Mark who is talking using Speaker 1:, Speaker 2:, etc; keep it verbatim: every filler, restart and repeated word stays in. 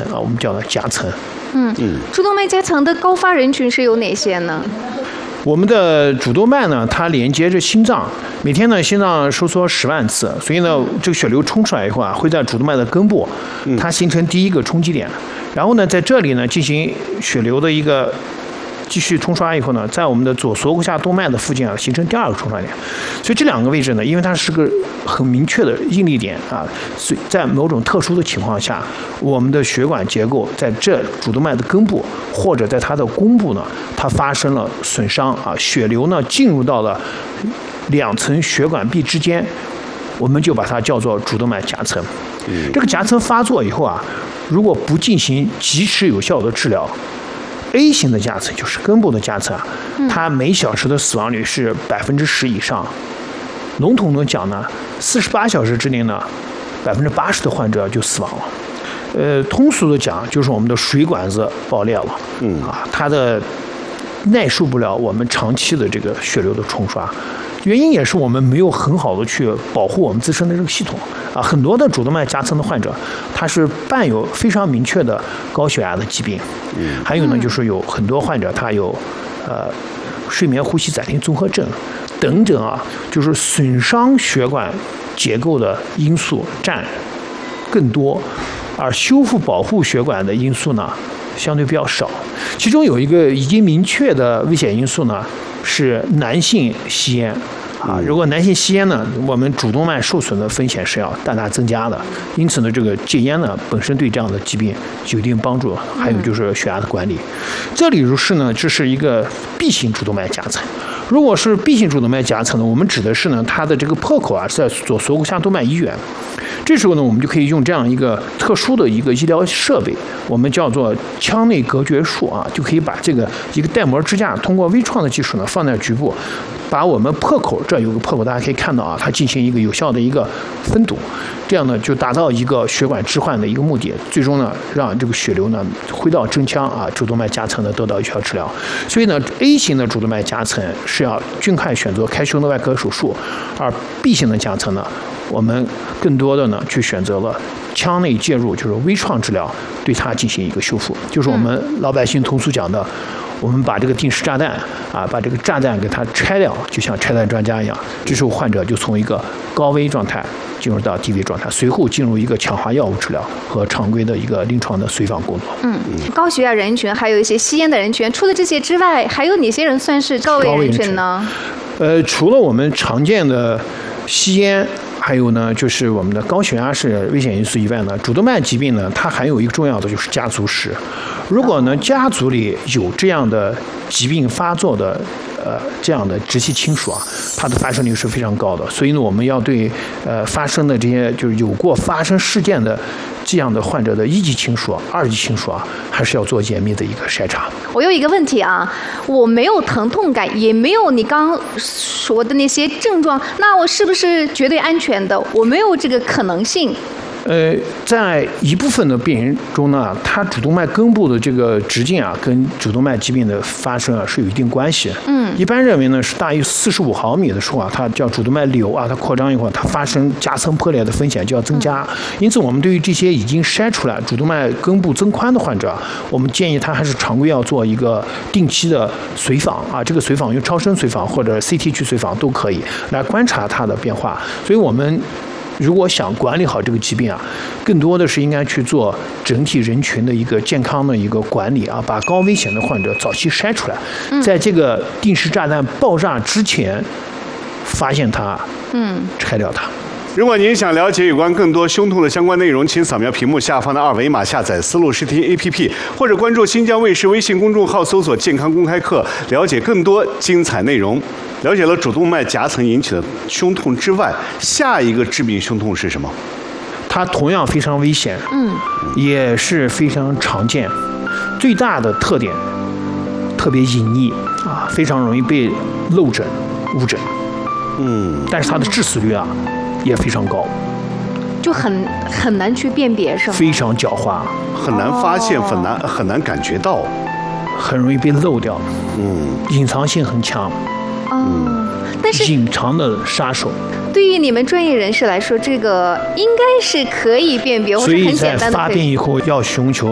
Speaker 1: 层啊，我们叫它夹层。
Speaker 2: 嗯嗯，主动脉夹层的高发人群是有哪些呢？
Speaker 1: 我们的主动脉呢，它连接着心脏，每天呢心脏收缩十万次，所以呢这个血流冲出来以后啊，会在主动脉的根部，它形成第一个冲击点，然后呢在这里呢进行血流的一个继续冲刷以后呢，在我们的左锁骨下动脉的附近啊，形成第二个冲刷点。所以这两个位置呢，因为它是个很明确的应力点啊，所以在某种特殊的情况下，我们的血管结构在这主动脉的根部或者在它的弓部呢，它发生了损伤啊，血流呢进入到了两层血管壁之间，我们就把它叫做主动脉夹层。这个夹层发作以后啊，如果不进行及时有效的治疗， A 型的夹层就是根部的夹层啊，它每小时的死亡率是百分之十以上。笼统的讲呢，四十八小时之内呢，百分之八十的患者就死亡了。呃，通俗的讲，就是我们的水管子爆裂了，嗯啊，它的耐受不了我们长期的这个血流的冲刷。 原因也是我们没有很好的去保护我们自身的这个系统啊，很多的主动脉夹层的患者，他是伴有非常明确的高血压的疾病，还有呢就是有很多患者他有呃睡眠呼吸暂停综合症等等啊，就是损伤血管结构的因素占更多，而修复保护血管的因素呢相对比较少。其中有一个已经明确的危险因素呢。 是男性吸烟啊，如果男性吸烟呢，我们主动脉受损的风险是要大大增加的。因此呢，这个戒烟呢本身对这样的疾病有一定帮助。还有就是血压的管理。这里如是呢，这是一个 B 型主动脉夹层。如果是 B 型主动脉夹层呢，我们指的是呢它的这个破口啊是在左锁骨下动脉以远。 这时候呢，我们就可以用这样一个特殊的一个医疗设备，我们叫做腔内隔绝术啊，就可以把这个一个带膜支架通过微创的技术呢放在局部，把我们破口这有个破口，大家可以看到啊，它进行一个有效的一个分堵，这样呢就达到一个血管置换的一个目的，最终呢让这个血流呢回到正腔啊，主动脉夹层呢得到有效治疗。所以呢 ，A 型的主动脉夹层是要尽快选择开胸的外科手术，而 B 型的夹层呢。 我们更多的呢，去选择了腔内介入，就是微创治疗，对它进行一个修复，就是我们老百姓通俗讲的，我们把这个定时炸弹啊，把这个炸弹给它拆掉，就像拆弹专家一样，这时候患者就从一个高危状态进入到低危状态，随后进入一个强化药物治疗和常规的一个临床的随访工作。
Speaker 2: 嗯，高血压人群，还有一些吸烟的人群，除了这些之外，还有哪些人算是高危人群呢？
Speaker 1: 呃，除了我们常见的吸烟。 还有呢，就是我们的高血压是危险因素以外呢，主动脉疾病呢，它还有一个重要的就是家族史。如果呢家族里有这样的疾病发作的，呃这样的直系亲属啊，它的发生率是非常高的。所以呢，我们要对呃发生的这些就是有过发生事件的这样的患者的一级亲属、二级亲属啊，还是要做严密的一个筛查。
Speaker 2: 我有一个问题啊，我没有疼痛感，也没有你刚刚说的那些症状，那我是不是绝对安全的？我没有这个可能性。
Speaker 1: 呃，在一部分的病人中呢，它主动脉根部的这个直径啊，跟主动脉疾病的发生啊是有一定关系。嗯，一般认为呢是大于四十五毫米的时候啊，它叫主动脉瘤啊，它扩张以后，它发生夹层破裂的风险就要增加。因此，我们对于这些已经筛出来主动脉根部增宽的患者，我们建议他还是常规要做一个定期的随访啊，这个随访用超声随访或者 C T 去随访都可以来观察它的变化。所以我们。如果想管理好这个疾病啊，更多的是应该去做整体人群的一个健康的一个管理啊，把高危险的患者早期筛出来，在这个定时炸弹爆炸之前发现它，嗯，拆掉它。
Speaker 3: 如果您想了解有关更多胸痛的相关内容，请扫描屏幕下方的二维码，下载丝路视听 A P P， 或者关注新疆卫视微信公众号，搜索“健康公开课”，了解更多精彩内容。了解了主动脉夹层引起的胸痛之外，下一个致命胸痛是什么？
Speaker 1: 它同样非常危险，嗯，也是非常常见。最大的特点，特别隐匿啊，非常容易被漏诊、误诊，嗯，但是它的致死率啊也非常高，
Speaker 2: 就很很难去辨别，是吗？
Speaker 1: 非常狡猾，
Speaker 3: 很难发现，很难很难感觉到，
Speaker 1: 很容易被漏掉，嗯，隐藏性很强。
Speaker 2: 哦，但是
Speaker 1: 隐藏的杀手。
Speaker 2: 对于你们专业人士来说，这个应该是可以辨别或者很简单的。
Speaker 1: 所以在发病以后要寻求